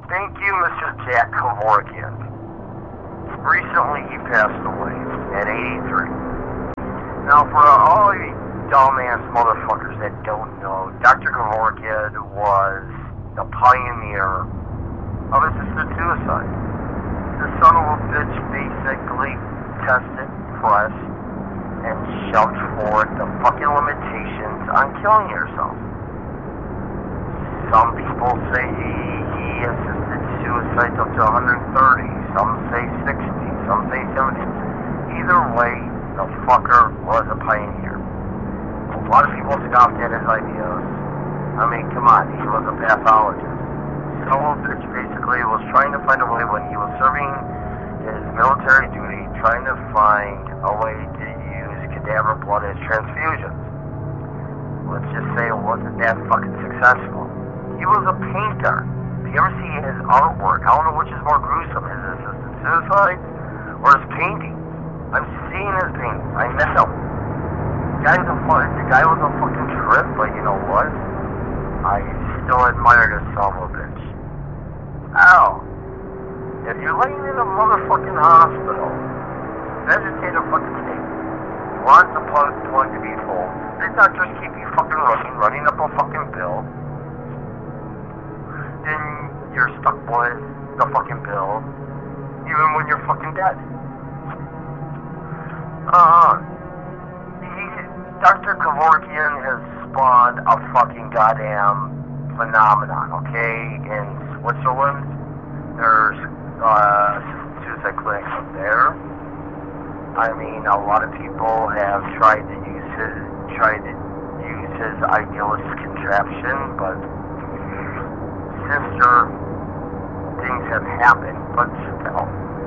Thank you, Mr. Jack Kevorkian. Recently, he passed away at 83. Now, for all you dumbass motherfuckers that don't know, Dr. Kevorkian was the pioneer of assisted suicide. The son of a bitch basically tested, pressed, and shoved forward the fucking limitations on killing yourself. Some people say he assisted suicide up to 130, some say 60, some say 70. Either way, the fucker was a pioneer. A lot of people scoffed at his ideas. I mean, come on, he was a pathologist. Son of a bitch basically was trying to find a way when he was serving his military duty, trying to find a way to use cadaver blood as transfusions. Let's just say it wasn't that fucking successful. He was a painter. If you ever see his artwork, I don't know which is more gruesome, his assisted suicide or his painting. I'm seeing his painting. I met him. The guy was a fucking trip, but you know what? I still admire this son of a bitch. Ow. If you're laying in a motherfucking hospital, vegetative fucking state, want the plug to be full, the doctors keep you fucking running up a fucking bill, then you're stuck with the fucking bill, even when you're fucking dead. Dr. Kevorkian has spawned a fucking goddamn phenomenon, okay? In Switzerland, there's suicide clinics up there. I mean, a lot of people have tried to use his idealist contraption, but sinister things have happened. But still,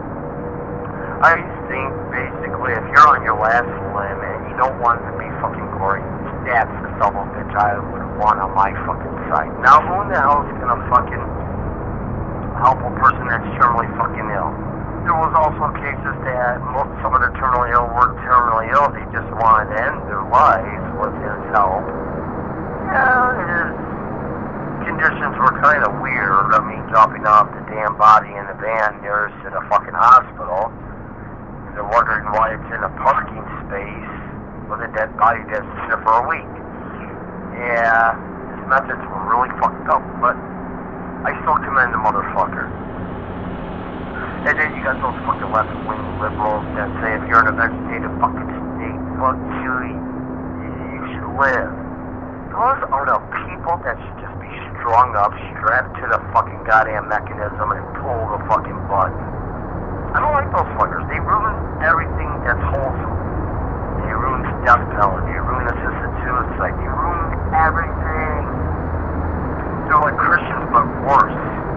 I think basically if you're on your last limb and you don't want to be fucking gory, that's the son of a bitch I would want on my fucking side. Now, who in the hell is gonna fucking help a person that's terminally fucking ill? There was also cases that some of the terminally ill weren't terminally ill, they just wanted to end their lives with his help. Yeah, his conditions were kind of weird. I mean, dropping off the damn body in the van nearest to the fucking hospital. And they're wondering why it's in a parking space with a dead body that's been there for a week. Yeah, his methods were really fucked up, but I still commend the motherfucker. And then you got those fucking left-wing liberals that say if you're in a vegetative fucking state, fuck you should live. Those are the people that should just be strung up, strapped to the fucking goddamn mechanism and pull the fucking button. I don't like those fuckers. They ruin everything that's wholesome. They ruin the death penalty. They ruin assisted suicide. They ruin everything. They're like Christians, but worse.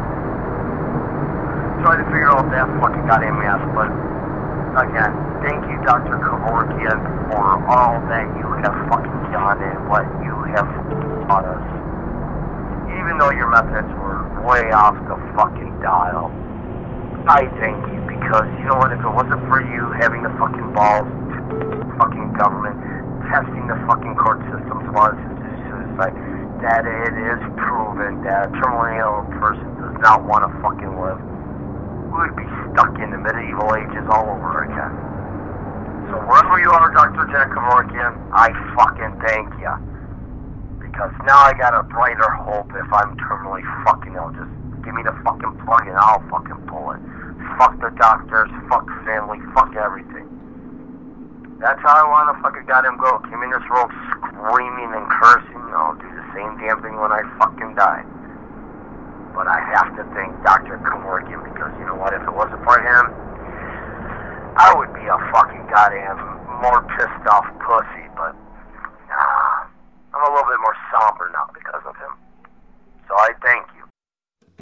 Trying to figure out that fucking goddamn mess, but again, thank you, Dr. Kevorkian, for all that you have fucking done and what you have taught us. Even though your methods were way off the fucking dial, I thank you, because you know what, if it wasn't for you having the fucking balls to fucking government, testing the fucking court systems while it's suicide, that it is proven that a terminally ill person does not want to fucking live, we would be stuck in the medieval ages all over again. So wherever you are, Dr. Jack Kevorkian, I fucking thank you. Because now I got a brighter hope if I'm terminally fucking ill. Just give me the fucking plug and I'll fucking pull it. Fuck the doctors, fuck family, fuck everything. That's how I want to fucking goddamn go. Came in this world screaming and cursing. I'll do the same damn thing when I fucking die. But I have to thank Dr. Kevorkian, because you know what, if it wasn't for him, I would be a fucking goddamn more pissed off pussy, but I'm a little bit more somber now.